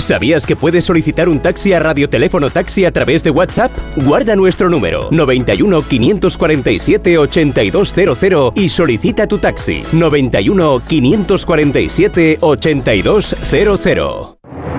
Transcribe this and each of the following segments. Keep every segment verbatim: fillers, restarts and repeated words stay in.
¿Sabías que puedes solicitar un taxi a Radioteléfono Taxi a través de WhatsApp? Guarda nuestro número noventa y uno, quinientos cuarenta y siete, ochenta y dos cero cero y solicita tu taxi noventa y uno, quinientos cuarenta y siete, ochenta y dos cero cero.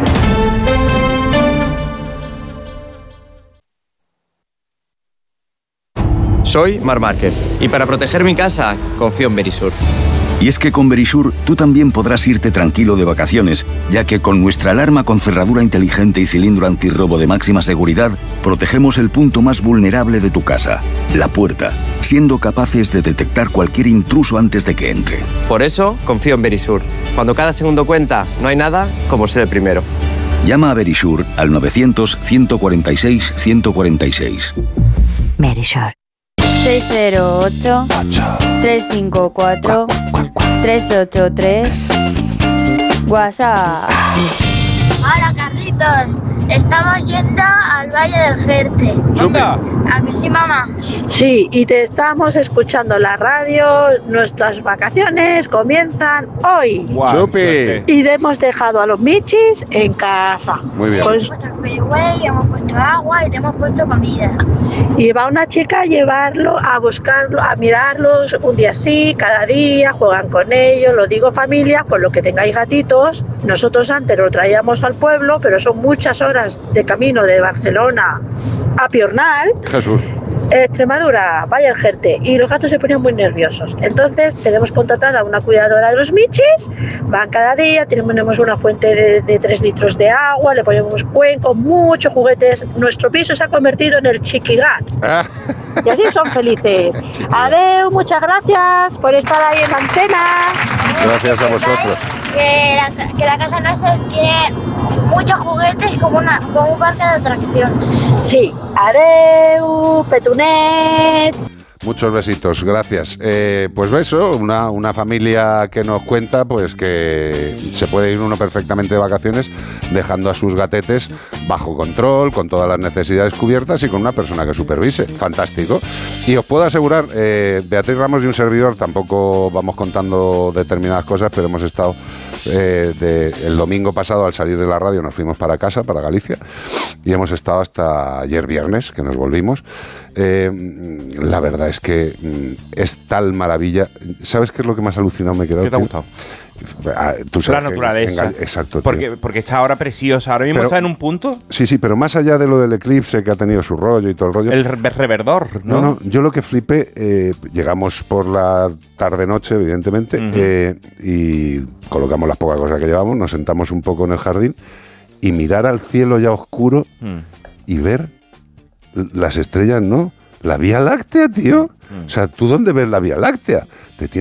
Soy Marc Márquez y para proteger mi casa confío en Verisur. Y es que con Verisur tú también podrás irte tranquilo de vacaciones, ya que con nuestra alarma con cerradura inteligente y cilindro antirrobo de máxima seguridad, protegemos el punto más vulnerable de tu casa, la puerta, siendo capaces de detectar cualquier intruso antes de que entre. Por eso confío en Verisur. Cuando cada segundo cuenta, no hay nada como ser el primero. Llama a Verisur al novecientos, ciento cuarenta y seis, ciento cuarenta y seis. Verisur. seis cero ocho, tres cinco cuatro, tres ocho tres. WhatsApp. Hola, Carlitos. Estamos yendo al Valle del Jerte. ¿Anda? ¿A que sí, mamá? Sí, y te estamos escuchando la radio. Nuestras vacaciones comienzan hoy. Wow, y hemos dejado a los michis en casa. Muy bien. Hemos puesto el freeway, hemos puesto agua y le hemos puesto comida. Y va una chica a llevarlo, a buscarlo, a mirarlos un día sí, cada día, juegan con ellos. Lo digo familia, por lo que tengáis gatitos. Nosotros antes lo traíamos al pueblo, pero son muchas horas de camino de Barcelona a Piornal. Jesús. Extremadura, vaya el Jerte, y los gatos se ponían muy nerviosos. Entonces tenemos contratada a una cuidadora de los michis, van cada día, tenemos una fuente de, de tres litros de agua, le ponemos cuencos, muchos juguetes. Nuestro piso se ha convertido en el chiquigat. Ah. Y así son felices. Adeu, muchas gracias por estar ahí en la antena. Gracias a vosotros. Que la, que la casa no se tiene muchos juguetes como, una, como un parque de atracciones. Sí, adeu, petunets. Muchos besitos, gracias. Eh, pues beso, una, una familia que nos cuenta pues que se puede ir uno perfectamente de vacaciones dejando a sus gatetes bajo control, con todas las necesidades cubiertas y con una persona que supervise. Fantástico. Y os puedo asegurar, eh, Beatriz Ramos y un servidor, tampoco vamos contando determinadas cosas, pero hemos estado eh, de, el domingo pasado al salir de la radio nos fuimos para casa, para Galicia, y hemos estado hasta ayer viernes, que nos volvimos. Eh, la verdad es que mm, es tal maravilla. ¿Sabes qué es lo que más alucinado me he quedado? ¿Qué te ha gustado? Ah, tú sabes la naturaleza. En, en, exacto. Porque, porque está ahora preciosa. Ahora mismo pero, está en un punto. Sí, sí, pero más allá de lo del eclipse que ha tenido su rollo y todo el rollo. El reverdor, ¿no? No, no, yo lo que flipé, eh, llegamos por la tarde-noche, evidentemente, uh-huh. eh, y colocamos las pocas cosas que llevamos, nos sentamos un poco en el jardín y mirar al cielo ya oscuro uh-huh. y ver las estrellas, ¿no? La Vía Láctea, tío. Uh-huh. O sea, ¿tú dónde ves la Vía Láctea? Te